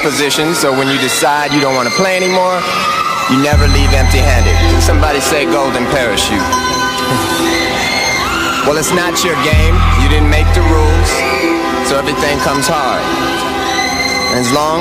position, so when you decide you don't want to play anymore, you never leave empty-handed. Somebody say golden parachute. Well, it's not your game. You didn't make the rules, so everything comes hard. And as long